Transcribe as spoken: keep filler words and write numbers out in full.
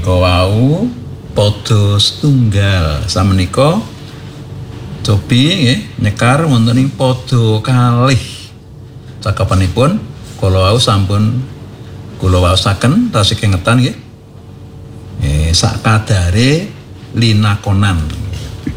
menika wau padha setunggal samenika cobi nggih nyekar wonten ing padha kalih cakapanipun kula wau sampun kula waosaken tasih kengetan nggih eh sak kadare linakonan